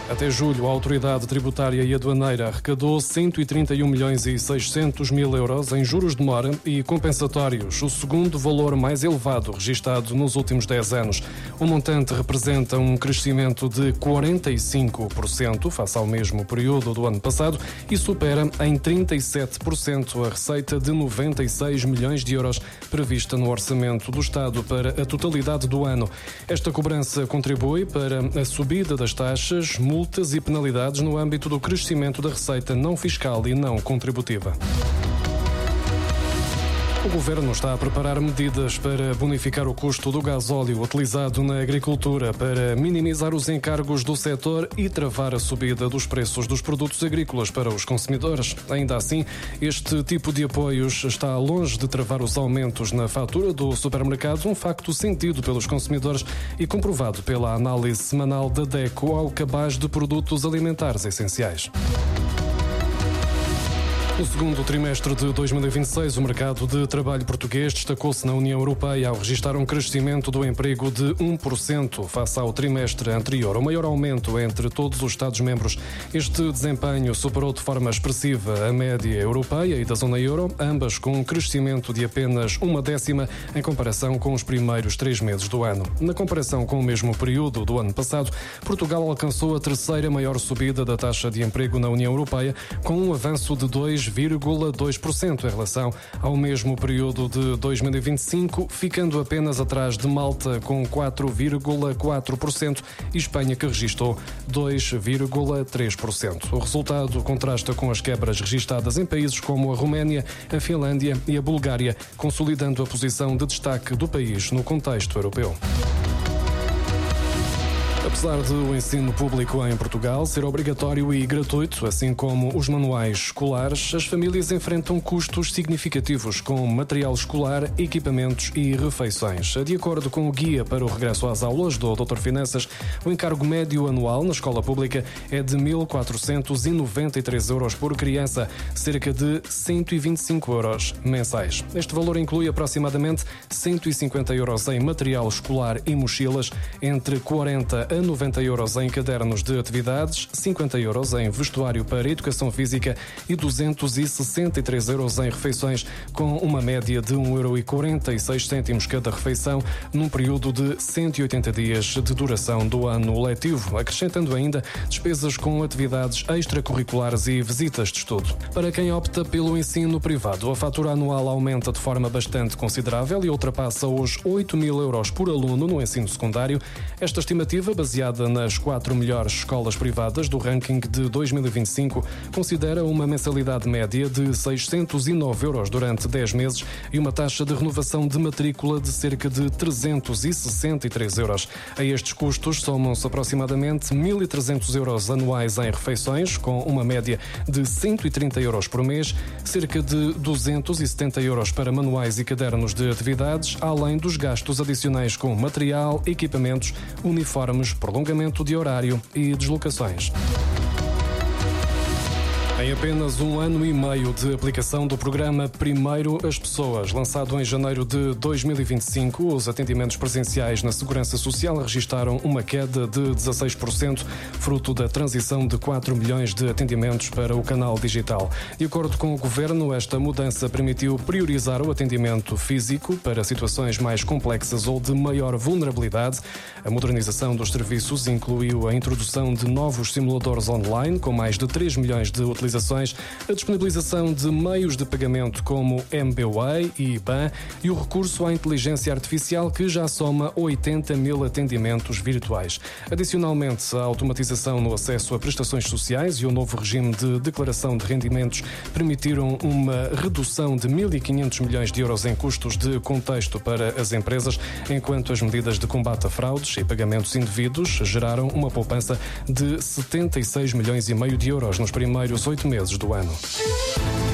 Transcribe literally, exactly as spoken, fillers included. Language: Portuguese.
Até julho, a Autoridade Tributária e Aduaneira arrecadou cento e trinta e um milhões e seiscentos mil euros em juros de mora e compensatórios, o segundo valor mais elevado registado nos últimos dez anos. O montante representa um crescimento de quarenta e cinco por cento face ao mesmo período do ano passado e supera em trinta e sete por cento a receita de noventa e seis milhões de euros prevista no orçamento do Estado para a totalidade do ano. Esta cobrança contribui para a subida das taxas, multas e penalidades no âmbito do crescimento da receita não fiscal e não contributiva. O Governo está a preparar medidas para bonificar o custo do gasóleo utilizado na agricultura, para minimizar os encargos do setor e travar a subida dos preços dos produtos agrícolas para os consumidores. Ainda assim, este tipo de apoios está longe de travar os aumentos na fatura do supermercado, um facto sentido pelos consumidores e comprovado pela análise semanal da DECO ao cabaz de produtos alimentares essenciais. No segundo trimestre de dois mil e vinte e seis, o mercado de trabalho português destacou-se na União Europeia ao registrar um crescimento do emprego de um por cento face ao trimestre anterior, o maior aumento entre todos os Estados-membros. Este desempenho superou de forma expressiva a média europeia e da zona euro, ambas com um crescimento de apenas uma décima em comparação com os primeiros três meses do ano. Na comparação com o mesmo período do ano passado, Portugal alcançou a terceira maior subida da taxa de emprego na União Europeia, com um avanço de dois vírgula dois por cento em relação ao mesmo período de dois mil e vinte e cinco, ficando apenas atrás de Malta com quatro vírgula quatro por cento e Espanha, que registrou dois vírgula três por cento. O resultado contrasta com as quebras registadas em países como a Roménia, a Finlândia e a Bulgária, consolidando a posição de destaque do país no contexto europeu. Apesar de o ensino público em Portugal ser obrigatório e gratuito, assim como os manuais escolares, as famílias enfrentam custos significativos com material escolar, equipamentos e refeições. De acordo com o Guia para o Regresso às Aulas do doutor Finanças, o encargo médio anual na escola pública é de mil quatrocentos e noventa e três euros por criança, cerca de cento e vinte e cinco euros mensais. Este valor inclui aproximadamente cento e cinquenta euros em material escolar e mochilas, entre quarenta a noventa euros em cadernos de atividades, cinquenta euros em vestuário para educação física e duzentos e sessenta e três euros em refeições, com uma média de um euro e quarenta e seis cêntimos cada refeição, num período de cento e oitenta dias de duração do ano letivo, acrescentando ainda despesas com atividades extracurriculares e visitas de estudo. Para quem opta pelo ensino privado, a fatura anual aumenta de forma bastante considerável e ultrapassa os oito mil euros por aluno no ensino secundário. Esta estimativa, baseada nas quatro melhores escolas privadas do ranking de dois mil e vinte e cinco, considera uma mensalidade média de seiscentos e nove euros durante dez meses e uma taxa de renovação de matrícula de cerca de trezentos e sessenta e três euros. A estes custos somam-se aproximadamente mil e trezentos euros anuais em refeições, com uma média de cento e trinta euros por mês, cerca de duzentos e setenta euros para manuais e cadernos de atividades, além dos gastos adicionais com material, equipamentos, uniformes, prolongamento de horário e deslocações. Em apenas um ano e meio de aplicação do programa Primeiro as Pessoas, lançado em janeiro de dois mil e vinte e cinco, os atendimentos presenciais na Segurança Social registaram uma queda de dezasseis por cento, fruto da transição de quatro milhões de atendimentos para o canal digital. De acordo com o Governo, esta mudança permitiu priorizar o atendimento físico para situações mais complexas ou de maior vulnerabilidade. A modernização dos serviços incluiu a introdução de novos simuladores online, com mais de três milhões de utilizações, a disponibilização de meios de pagamento como M B W A e I B A N e o recurso à inteligência artificial, que já soma oitenta mil atendimentos virtuais. Adicionalmente, a automatização no acesso a prestações sociais e o novo regime de declaração de rendimentos permitiram uma redução de mil e quinhentos milhões de euros em custos de contexto para as empresas, enquanto as medidas de combate a fraudes e pagamentos indevidos geraram uma poupança de setenta e seis milhões e meio de euros nos primeiros oito meses do ano.